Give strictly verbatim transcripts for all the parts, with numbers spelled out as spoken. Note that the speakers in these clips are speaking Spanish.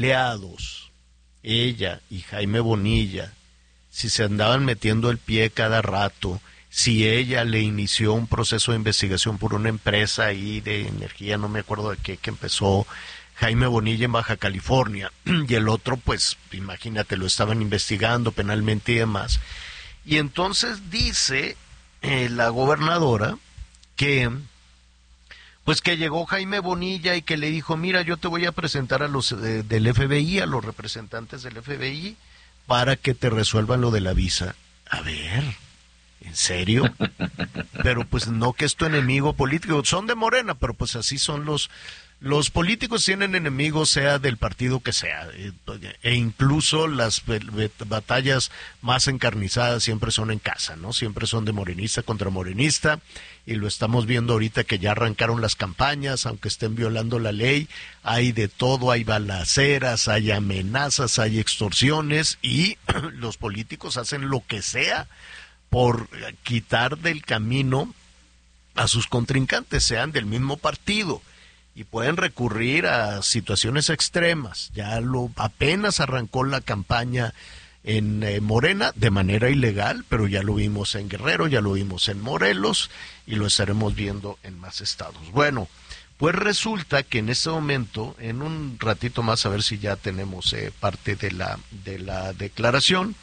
Leados, ella y Jaime Bonilla, si se andaban metiendo el pie cada rato, si ella le inició un proceso de investigación por una empresa ahí de energía, no me acuerdo de qué, que empezó Jaime Bonilla en Baja California, y el otro, pues, imagínate, lo estaban investigando penalmente y demás. Y entonces dice eh, la gobernadora que, pues que llegó Jaime Bonilla y que le dijo, mira, yo te voy a presentar a los eh, del F B I, a los representantes del F B I, para que te resuelvan lo de la visa. A ver, ¿en serio? Pero pues no que es tu enemigo político, son de Morena, pero pues así son los... Los políticos tienen enemigos, sea del partido que sea, e incluso las batallas más encarnizadas siempre son en casa, ¿no? Siempre son de morenista contra morenista, y lo estamos viendo ahorita que ya arrancaron las campañas, aunque estén violando la ley, hay de todo, hay balaceras, hay amenazas, hay extorsiones, y los políticos hacen lo que sea por quitar del camino a sus contrincantes, sean del mismo partido. Y pueden recurrir a situaciones extremas. Ya lo apenas arrancó la campaña en eh, Morena de manera ilegal, pero ya lo vimos en Guerrero, ya lo vimos en Morelos y lo estaremos viendo en más estados. Bueno, pues resulta que en este momento, en un ratito más, a ver si ya tenemos eh, parte de la de la declaración,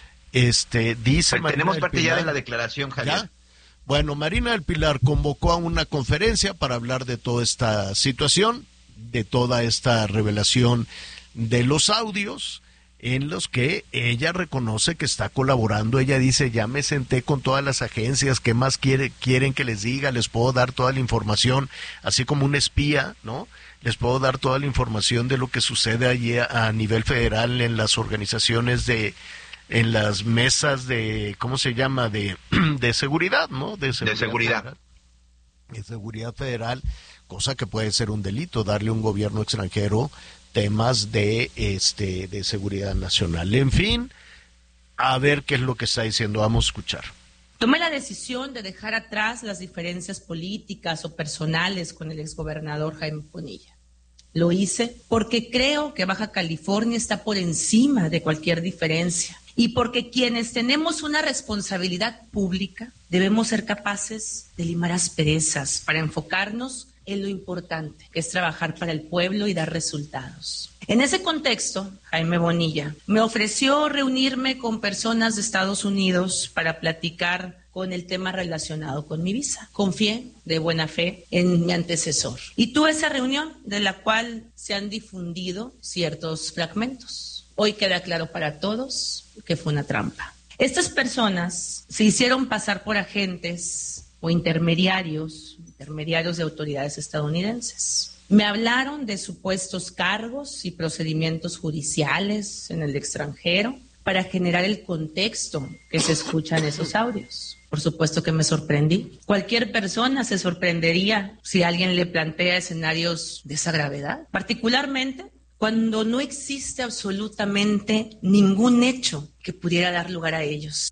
este dice Pero tenemos parte Pilar, ya de la declaración, Javier. ¿Ya? Bueno, Marina del Pilar convocó a una conferencia para hablar de toda esta situación, de toda esta revelación de los audios en los que ella reconoce que está colaborando. Ella dice, ya me senté con todas las agencias, ¿qué más quiere, quieren que les diga? Les puedo dar toda la información, así como un espía, ¿no? Les puedo dar toda la información de lo que sucede allí a, a nivel federal en las organizaciones de... en las mesas de, ¿cómo se llama? De, de seguridad, ¿no? De seguridad. De seguridad. Federal, de seguridad federal, cosa que puede ser un delito, darle a un gobierno extranjero temas de, este, de seguridad nacional. En fin, a ver qué es lo que está diciendo, vamos a escuchar. Tomé la decisión de dejar atrás las diferencias políticas o personales con el exgobernador Jaime Bonilla. Lo hice porque creo que Baja California está por encima de cualquier diferencia y porque quienes tenemos una responsabilidad pública debemos ser capaces de limar asperezas para enfocarnos en lo importante, que es trabajar para el pueblo y dar resultados. En ese contexto, Jaime Bonilla me ofreció reunirme con personas de Estados Unidos para platicar con el tema relacionado con mi visa. Confié de buena fe en mi antecesor. Y tuve esa reunión de la cual se han difundido ciertos fragmentos. Hoy queda claro para todos que fue una trampa. Estas personas se hicieron pasar por agentes o intermediarios, intermediarios de autoridades estadounidenses. Me hablaron de supuestos cargos y procedimientos judiciales en el extranjero para generar el contexto que se escucha en esos audios. Por supuesto que me sorprendí. Cualquier persona se sorprendería si alguien le plantea escenarios de esa gravedad, particularmente cuando no existe absolutamente ningún hecho que pudiera dar lugar a ellos.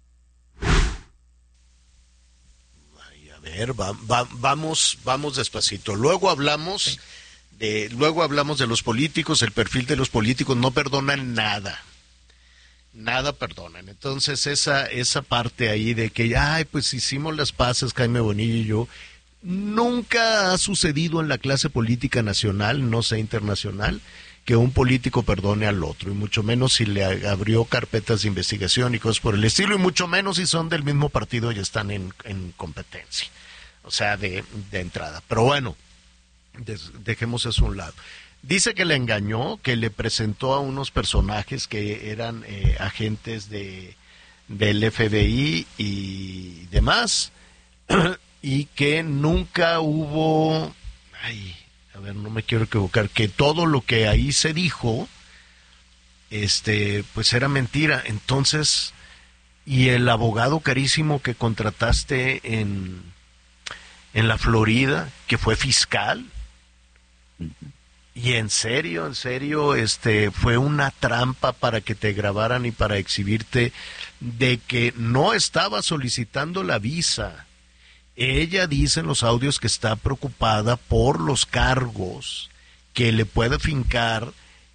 Ay, a ver, va, va, vamos, vamos despacito. Luego hablamos de, luego hablamos de los políticos. El perfil de los políticos no perdonan nada. Nada perdonan. Entonces esa esa parte ahí de que, ay, pues hicimos las paces Jaime Bonilla y yo, nunca ha sucedido en la clase política nacional, no sé internacional, que un político perdone al otro, y mucho menos si le abrió carpetas de investigación y cosas por el estilo, y mucho menos si son del mismo partido y están en, en competencia, o sea, de, de entrada. Pero bueno, des, dejemos eso a un lado. Dice que le engañó, que le presentó a unos personajes que eran eh, agentes de del F B I y demás, y que nunca hubo, ay, a ver, no me quiero equivocar, que todo lo que ahí se dijo, este, pues era mentira. Entonces, y el abogado carísimo que contrataste en, en la Florida, que fue fiscal, y en serio, en serio, este, fue una trampa para que te grabaran y para exhibirte de que no estaba solicitando la visa. Ella dice en los audios que está preocupada por los cargos que le puede fincar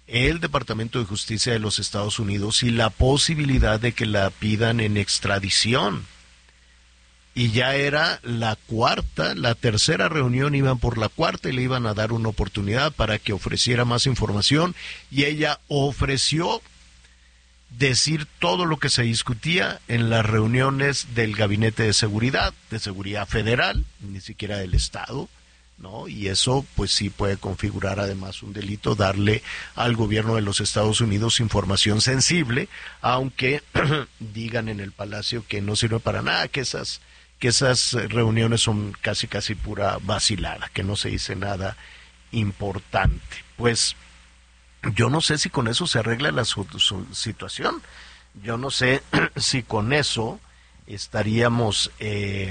el Departamento de Justicia de los Estados Unidos y la posibilidad de que la pidan en extradición. Y ya era la cuarta, la tercera reunión, iban por la cuarta y le iban a dar una oportunidad para que ofreciera más información, y ella ofreció decir todo lo que se discutía en las reuniones del Gabinete de Seguridad, de Seguridad Federal, ni siquiera del Estado, ¿no? Y eso pues sí puede configurar además un delito, darle al gobierno de los Estados Unidos información sensible, aunque digan en el Palacio que no sirve para nada, que esas que esas reuniones son casi casi pura vacilada, que no se dice nada importante. Pues yo no sé si con eso se arregla la su, su situación. Yo no sé si con eso estaríamos, eh,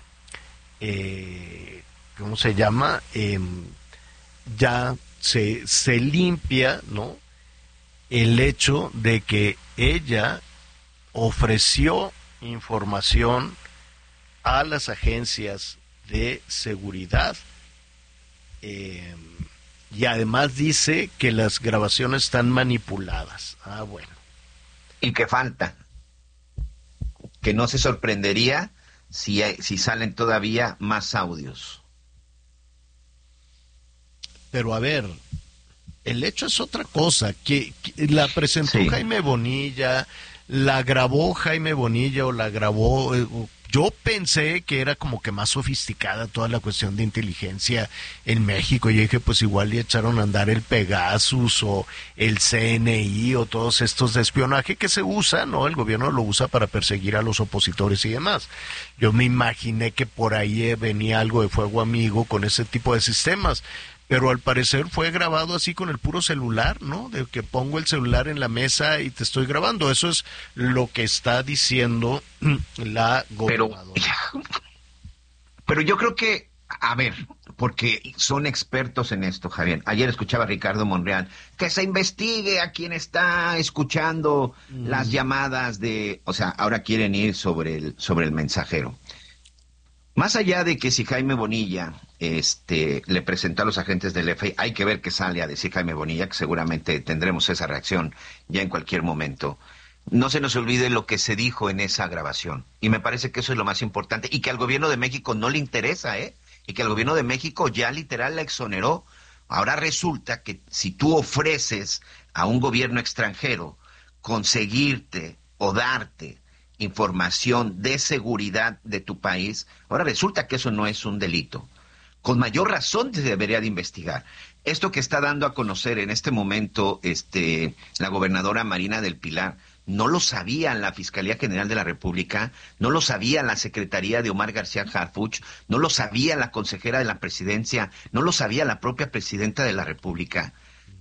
eh, ¿cómo se llama? Eh, ya se, se limpia, ¿no?, el hecho de que ella ofreció información a las agencias de seguridad, eh, y además dice que las grabaciones están manipuladas. Ah, bueno. Y que falta. Que no se sorprendería si, hay, si salen todavía más audios. Pero a ver, el hecho es otra cosa. Que, que la presentó sí. Jaime Bonilla, la grabó Jaime Bonilla o la grabó... Eh, Yo pensé que era como que más sofisticada toda la cuestión de inteligencia en México. Yo dije, pues igual le echaron a andar el Pegasus o el C N I o todos estos de espionaje que se usan, ¿no? El gobierno lo usa para perseguir a los opositores y demás. Yo me imaginé que por ahí venía algo de fuego amigo con ese tipo de sistemas. Pero al parecer fue grabado así con el puro celular, ¿no? De que pongo el celular en la mesa y te estoy grabando. Eso es lo que está diciendo la gobernadora. Pero, pero yo creo que, a ver, porque son expertos en esto, Javier. Ayer escuchaba a Ricardo Monreal, que se investigue a quien está escuchando mm. las llamadas de... O sea, ahora quieren ir sobre el, sobre el mensajero. Más allá de que si Jaime Bonilla este, le presentó a los agentes del F B I, hay que ver qué sale a decir Jaime Bonilla, que seguramente tendremos esa reacción ya en cualquier momento. No se nos olvide lo que se dijo en esa grabación. Y me parece que eso es lo más importante. Y que al gobierno de México no le interesa, ¿eh? Y que al gobierno de México ya literal la exoneró. Ahora resulta que si tú ofreces a un gobierno extranjero conseguirte o darte información de seguridad de tu país, ahora resulta que eso no es un delito. Con mayor razón se debería de investigar. Esto que está dando a conocer en este momento este, la gobernadora Marina del Pilar, no lo sabía la Fiscalía General de la República, no lo sabía la Secretaría de Omar García Harfuch, no lo sabía la consejera de la Presidencia, no lo sabía la propia Presidenta de la República.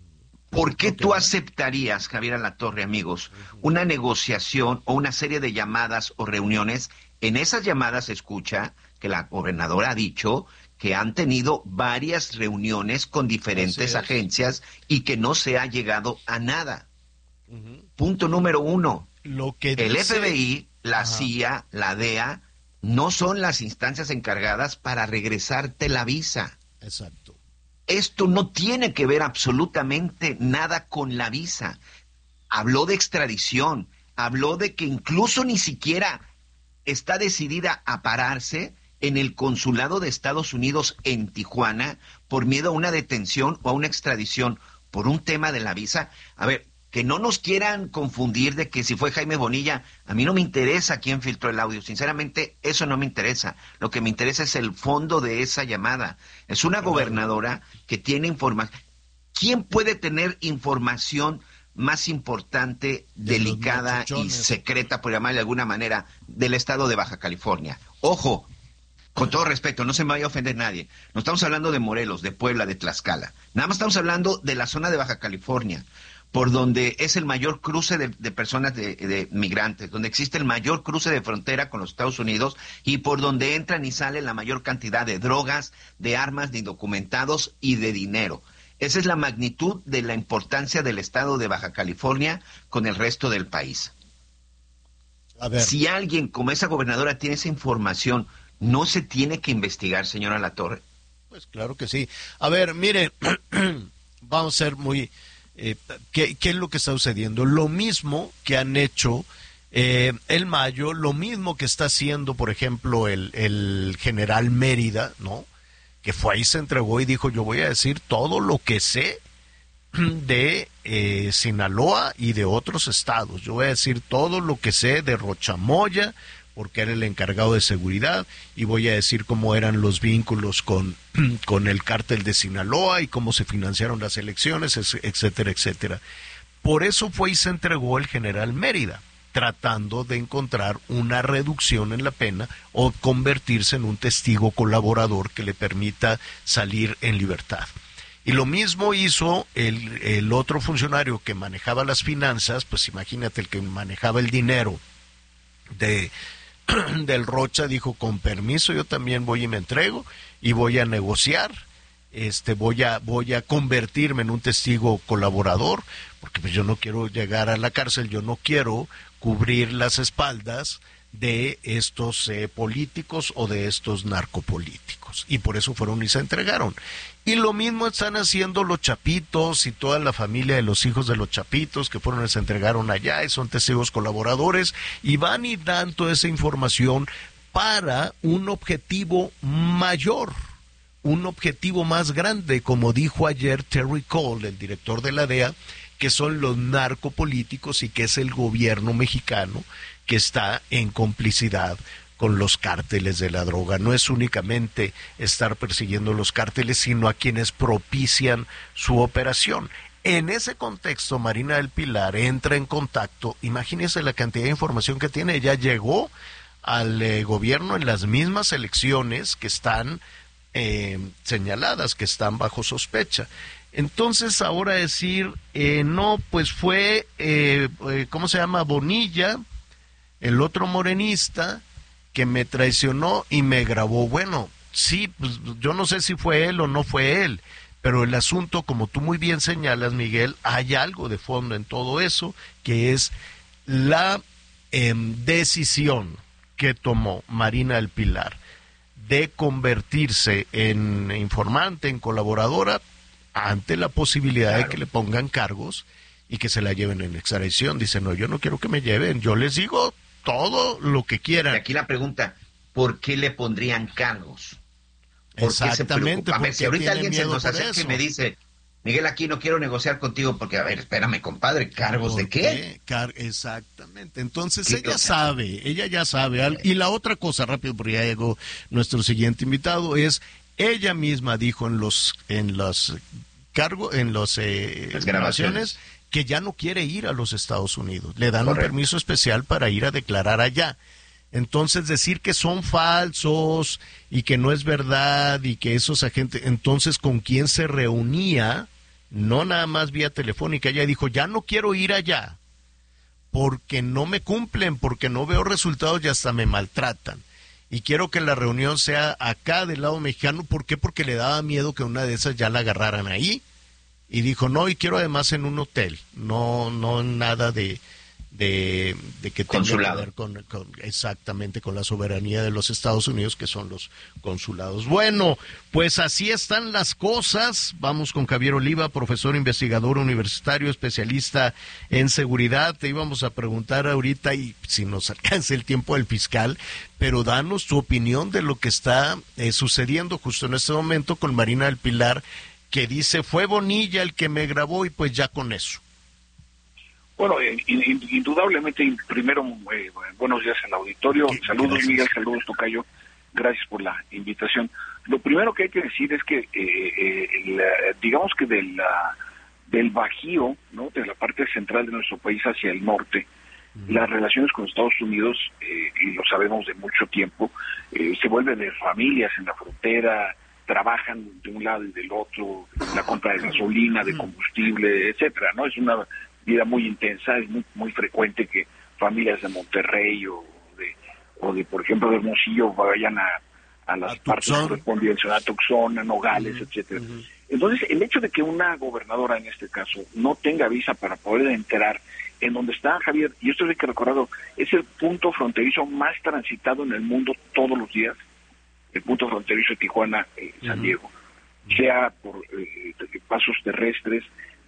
¿Por qué tú aceptarías, Javier Alatorre, amigos, una negociación o una serie de llamadas o reuniones? En esas llamadas se escucha que la gobernadora ha dicho que han tenido varias reuniones con diferentes agencias y que no se ha llegado a nada. Uh-huh. Punto número uno. Lo que el dice... F B I, la Ajá. C I A, la D E A, no son las instancias encargadas para regresarte la visa. Exacto. Esto no tiene que ver absolutamente nada con la visa. Habló de extradición, habló de que incluso ni siquiera está decidida a pararse en el consulado de Estados Unidos en Tijuana por miedo a una detención o a una extradición por un tema de la visa. A ver, que no nos quieran confundir de que si fue Jaime Bonilla, a mí no me interesa quién filtró el audio, sinceramente eso no me interesa, lo que me interesa es el fondo de esa llamada. Es una gobernadora que tiene información. ¿Quién puede tener información más importante, de delicada y secreta, por llamarle de alguna manera, del estado de Baja California? Ojo, con todo respeto, no se me vaya a ofender nadie, no estamos hablando de Morelos, de Puebla, de Tlaxcala, nada más estamos hablando de la zona de Baja California, por donde es el mayor cruce de, de personas de, de migrantes, donde existe el mayor cruce de frontera con los Estados Unidos y por donde entran y salen la mayor cantidad de drogas, de armas, de indocumentados y de dinero. Esa es la magnitud de la importancia del estado de Baja California con el resto del país. A ver. Si alguien como esa gobernadora tiene esa información, ¿no se tiene que investigar, señora Alatorre? Pues claro que sí. A ver, mire, vamos a ser muy... eh, ¿qué, ¿qué es lo que está sucediendo? Lo mismo que han hecho eh, el Mayo, lo mismo que está haciendo, por ejemplo, el, el general Mérida, ¿no? Que fue ahí, se entregó y dijo, yo voy a decir todo lo que sé de eh, Sinaloa y de otros estados. Yo voy a decir todo lo que sé de Rochamoya, porque era el encargado de seguridad, y voy a decir cómo eran los vínculos con, con el cártel de Sinaloa y cómo se financiaron las elecciones, etcétera, etcétera. Por eso fue y se entregó el general Mérida, tratando de encontrar una reducción en la pena o convertirse en un testigo colaborador que le permita salir en libertad. Y lo mismo hizo el, el otro funcionario que manejaba las finanzas, pues imagínate, el que manejaba el dinero de del Rocha, dijo, con permiso, yo también voy y me entrego y voy a negociar, este voy a voy a convertirme en un testigo colaborador, porque pues yo no quiero llegar a la cárcel, yo no quiero cubrir las espaldas de estos eh, políticos o de estos narcopolíticos, y por eso fueron y se entregaron. Y lo mismo están haciendo los Chapitos y toda la familia de los hijos de los Chapitos que fueron y se entregaron allá y son testigos colaboradores, y van y dan toda esa información para un objetivo mayor, un objetivo más grande, como dijo ayer Terry Cole, el director de la D E A, que son los narcopolíticos y que es el gobierno mexicano que está en complicidad con los cárteles de la droga. No es únicamente estar persiguiendo los cárteles, sino a quienes propician su operación. En ese contexto, Marina del Pilar entra en contacto, imagínese la cantidad de información que tiene, ella llegó al eh, gobierno en las mismas elecciones que están eh, señaladas, que están bajo sospecha. Entonces ahora decir, eh, no, pues fue, eh, eh, ¿cómo se llama? Bonilla, el otro morenista, que me traicionó y me grabó. Bueno, sí, pues yo no sé si fue él o no fue él, pero el asunto, como tú muy bien señalas, Miguel, hay algo de fondo en todo eso, que es la eh, decisión que tomó Marina del Pilar de convertirse en informante, en colaboradora, ante la posibilidad claro. de que le pongan cargos y que se la lleven en extradición. Dice, no, yo no quiero que me lleven, yo les digo todo lo que quieran. Y aquí la pregunta, ¿por qué le pondrían cargos? ¿Por Exactamente. Qué se a ver, si ahorita alguien se nos acerca y me dice, Miguel, aquí no quiero negociar contigo porque, a ver, espérame, compadre, ¿cargos de qué? qué? Car Exactamente. Entonces ella o sea, sabe, ella ya sabe. Y la otra cosa, rápido, porque ya llegó nuestro siguiente invitado, es, ella misma dijo en los, en los cargos, en los, eh, las grabaciones, que ya no quiere ir a los Estados Unidos. Le dan Correcto. un permiso especial para ir a declarar allá. Entonces decir que son falsos y que no es verdad y que esos agentes, entonces ¿con quién se reunía? No nada más vía telefónica. Ella dijo, ya no quiero ir allá porque no me cumplen, porque no veo resultados y hasta me maltratan. Y quiero que la reunión sea acá del lado mexicano. ¿Por qué? Porque le daba miedo que una de esas ya la agarraran ahí. Y dijo, no, y quiero además en un hotel, no no nada de, de, de que tenga que ver con, con, exactamente con la soberanía de los Estados Unidos, que son los consulados. Bueno, pues así están las cosas. Vamos con Javier Oliva, profesor investigador universitario, especialista en seguridad. Te íbamos a preguntar ahorita, y si nos alcanza el tiempo del fiscal, pero danos tu opinión de lo que está eh, sucediendo justo en este momento con Marina del Pilar, que dice, fue Bonilla el que me grabó y pues ya con eso. Bueno, eh, indudablemente, primero, eh, buenos días al auditorio, ¿Qué? saludos Gracias. Miguel, saludos Tocayo, gracias por la invitación. Lo primero que hay que decir es que, eh, eh, la, digamos que de la, del Bajío, ¿no? de la parte central de nuestro país hacia el norte, uh-huh. las relaciones con Estados Unidos, eh, y lo sabemos de mucho tiempo, eh, se vuelven de familias en la frontera, trabajan de un lado y del otro, la compra de gasolina, de combustible, etcétera, ¿no? Es una vida muy intensa, es muy muy frecuente que familias de Monterrey o de, o de por ejemplo, de Hermosillo vayan a, a las a partes correspondientes, a Tucson, a Nogales, uh-huh, etcétera. Uh-huh. Entonces, el hecho de que una gobernadora, en este caso, no tenga visa para poder entrar en donde está, Javier, y esto hay que recordarlo, es el punto fronterizo más transitado en el mundo todos los días, el punto fronterizo de Tijuana, eh, San uh-huh. Diego, sea por eh, pasos terrestres,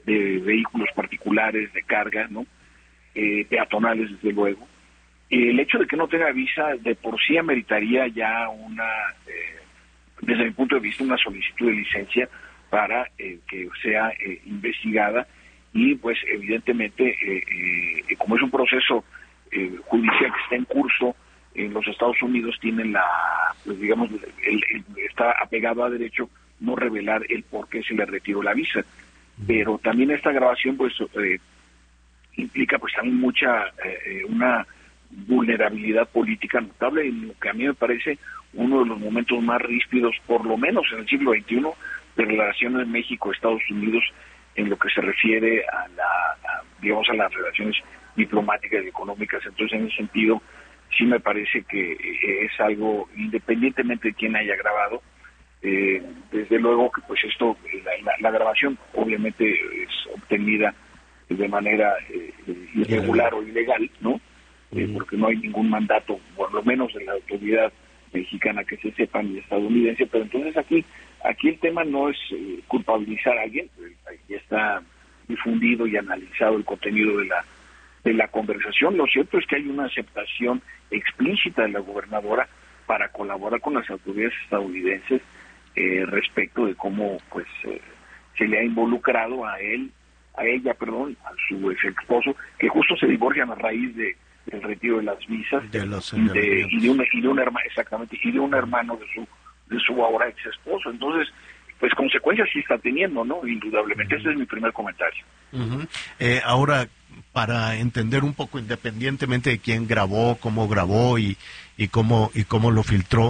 de vehículos particulares, de carga, ¿no? Eh, peatonales, desde luego. El hecho de que no tenga visa de por sí ameritaría ya una, eh, desde mi punto de vista, una solicitud de licencia para eh, que sea eh, investigada y pues evidentemente eh, eh, como es un proceso eh, judicial que está en curso en los Estados Unidos, tienen la, pues digamos, el, el, está apegado a derecho no revelar el por qué se le retiró la visa, pero también esta grabación pues eh, implica pues también mucha eh, una vulnerabilidad política notable en lo que a mí me parece uno de los momentos más ríspidos, por lo menos en el siglo veintiuno, de relaciones México-Estados Unidos en lo que se refiere a la, a, digamos, a las relaciones diplomáticas y económicas. Entonces, en ese sentido, sí me parece que eh, es algo, independientemente de quién haya grabado, eh, desde luego que pues esto, la, la, la grabación obviamente es obtenida de manera eh, irregular o ilegal, ¿no? Eh, porque no hay ningún mandato, por lo menos de la autoridad mexicana que se sepa, ni estadounidense, pero entonces aquí aquí el tema no es eh, culpabilizar a alguien, ya está difundido y analizado el contenido de la de la conversación. Lo cierto es que hay una aceptación explícita de la gobernadora para colaborar con las autoridades estadounidenses eh, respecto de cómo pues eh, se le ha involucrado a él, a ella, perdón, a su ex esposo, que justo se divorcian a raíz de del retiro de las visas de los y de y de un y de un hermano exactamente y de un hermano de su de su ahora ex esposo. Entonces, pues consecuencias sí está teniendo, ¿no? Indudablemente. Uh-huh. Ese es mi primer comentario. Uh-huh. Eh, ahora, para entender un poco, independientemente de quién grabó, cómo grabó y y cómo y cómo lo filtró,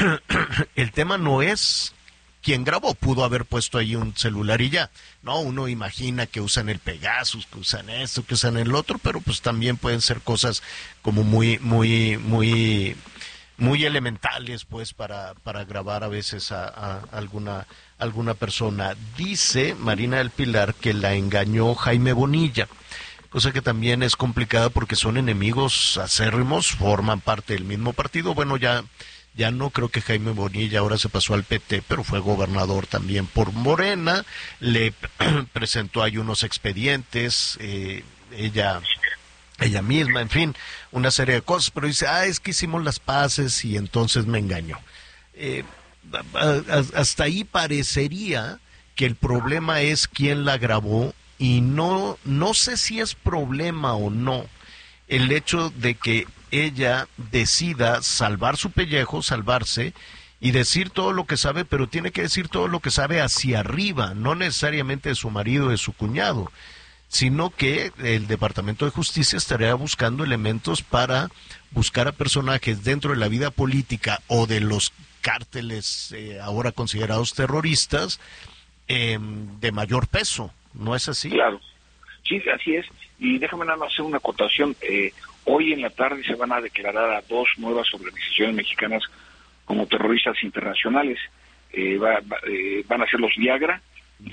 el tema no es quién grabó. Pudo haber puesto ahí un celular y ya, no, uno imagina que usan el Pegasus, que usan esto, que usan el otro, pero pues también pueden ser cosas como muy muy muy muy elementales pues para para grabar a veces a, a alguna alguna persona. Dice Marina del Pilar que la engañó Jaime Bonilla, cosa que también es complicada porque son enemigos acérrimos, forman parte del mismo partido. Bueno, ya Ya no, creo que Jaime Bonilla ahora se pasó al P T, pero fue gobernador también por Morena, le presentó ahí unos expedientes, eh, ella ella misma, en fin, una serie de cosas, pero dice, ah, es que hicimos las paces y entonces me engañó. Eh, a, a, hasta ahí parecería que el problema es quién la grabó y no, no sé si es problema o no el hecho de que ella decida salvar su pellejo, salvarse y decir todo lo que sabe, pero tiene que decir todo lo que sabe hacia arriba, no necesariamente de su marido, de su cuñado, sino que el Departamento de Justicia estaría buscando elementos para buscar a personajes dentro de la vida política o de los cárteles eh, ahora considerados terroristas eh, de mayor peso, ¿no es así? Claro, sí, así es, y déjame nada más hacer una acotación. eh, Hoy en la tarde se van a declarar a dos nuevas organizaciones mexicanas como terroristas internacionales. Eh, va, va, eh, van a ser los Viagra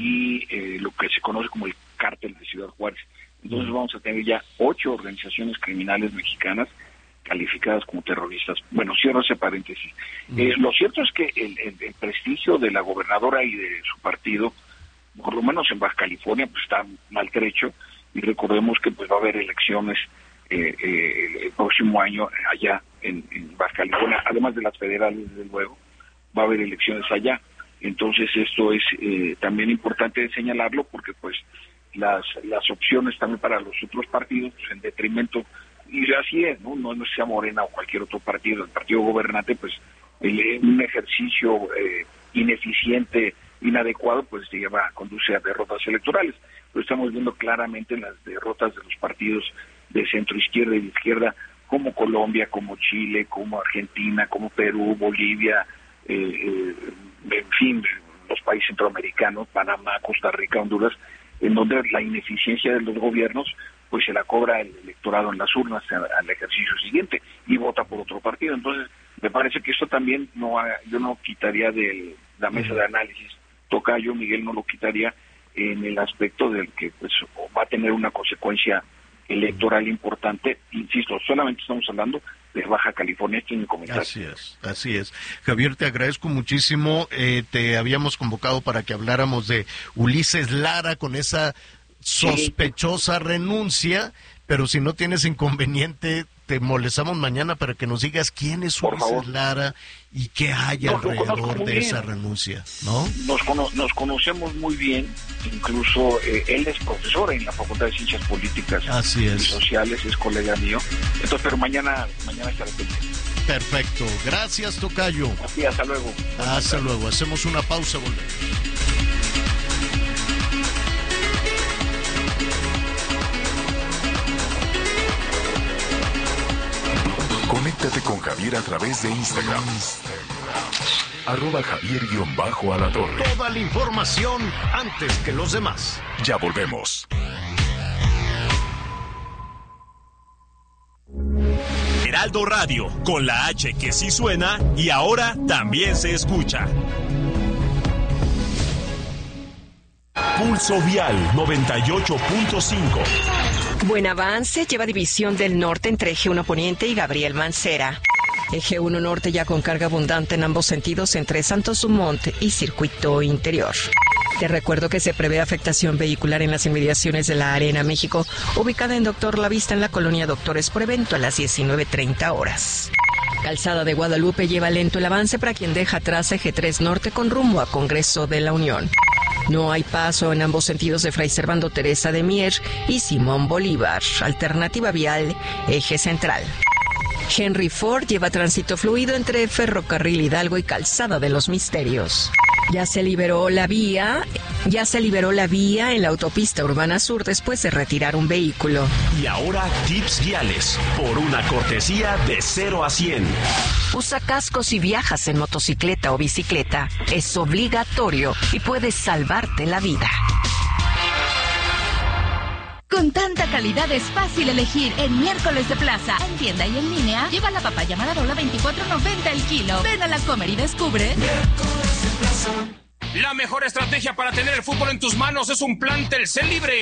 y eh, lo que se conoce como el Cártel de Ciudad Juárez. Entonces vamos a tener ya ocho organizaciones criminales mexicanas calificadas como terroristas. Bueno, cierro ese paréntesis. Eh, lo cierto es que el, el, el prestigio de la gobernadora y de su partido, por lo menos en Baja California, pues está maltrecho, y recordemos que pues va a haber elecciones Eh, eh, el próximo año allá en, en Baja California, además de las federales, desde luego, va a haber elecciones allá. Entonces esto es eh, también importante señalarlo porque pues las las opciones también para los otros partidos pues, en detrimento, y así es, no no, no sea Morena o cualquier otro partido, el partido gobernante pues el, un ejercicio eh, ineficiente, inadecuado, pues lleva, conduce a derrotas electorales. Lo estamos viendo claramente en las derrotas de los partidos de centro izquierda y de izquierda, como Colombia, como Chile, como Argentina, como Perú, Bolivia, eh, eh, en fin, los países centroamericanos, Panamá, Costa Rica, Honduras, en donde la ineficiencia de los gobiernos pues se la cobra el electorado en las urnas al ejercicio siguiente y vota por otro partido. Entonces, me parece que esto también no ha, yo no quitaría de la mesa de análisis, Tocayo, Miguel, no lo quitaría en el aspecto del que pues va a tener una consecuencia electoral importante. Insisto, solamente estamos hablando de Baja California. Este es mi comentario. Así es, así es. Javier, te agradezco muchísimo. Eh, te habíamos convocado para que habláramos de Ulises Lara con esa sospechosa renuncia, pero si no tienes inconveniente, te molestamos mañana para que nos digas quién es Ulises Lara y qué hay no, alrededor de bien. esa renuncia, ¿no? Nos, cono nos conocemos muy bien, incluso eh, él es profesor en la Facultad de Ciencias Políticas Así es. y Sociales, es colega mío. Entonces, pero mañana, mañana estaré pendiente. Perfecto. Gracias, tocayo. Así, hasta luego. Hasta luego. Hacemos una pausa, volvemos. Conéctate con Javier a través de Instagram. Arroba Javier-Alatorre. Toda la información antes que los demás. Ya volvemos. Heraldo Radio, con la H que sí suena y ahora también se escucha. Pulso Vial noventa y ocho punto cinco. Buen avance, lleva división del norte entre Eje uno Poniente y Gabriel Mancera. Eje uno Norte ya con carga abundante en ambos sentidos entre Santos Dumont y Circuito Interior. Te recuerdo que se prevé afectación vehicular en las inmediaciones de la Arena México, ubicada en Doctor Lavista en la colonia Doctores por evento a las diecinueve treinta horas. Calzada de Guadalupe lleva lento el avance para quien deja atrás Eje tres Norte con rumbo a Congreso de la Unión. No hay paso en ambos sentidos de Fray Servando Teresa de Mier y Simón Bolívar. Alternativa vial, Eje Central. Henry Ford lleva tránsito fluido entre Ferrocarril Hidalgo y Calzada de los Misterios. Ya se liberó la vía, ya se liberó la vía en la autopista Urbana Sur después de retirar un vehículo. Y ahora tips viales por una cortesía de cero a cien. Usa cascos si viajas en motocicleta o bicicleta. Es obligatorio y puedes salvarte la vida. Con tanta calidad es fácil elegir en Miércoles de Plaza. En tienda y en línea, lleva la papaya Maradola veinticuatro noventa el kilo. Ven a la Comer y descubre. La mejor estrategia para tener el fútbol en tus manos es un plan Telcel Libre.